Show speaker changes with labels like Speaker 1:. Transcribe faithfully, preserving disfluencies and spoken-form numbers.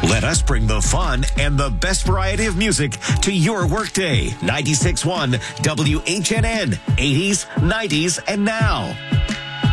Speaker 1: Let us bring the fun and the best variety of music to your workday. ninety-six point one W H N N, eighties, nineties, and now.